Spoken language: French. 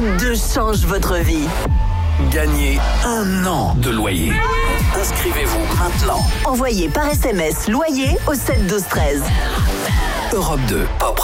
Europe 2 change votre vie. Gagnez 1 an de loyer. Inscrivez-vous maintenant. Envoyez par SMS loyer au 7 12 13. Europe 2 Pop.